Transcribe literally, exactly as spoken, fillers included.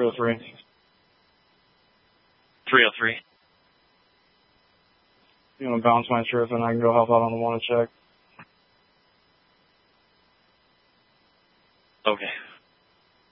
three oh three. three oh three. You want to bounce my trip and I can go help out on the one to check? Okay.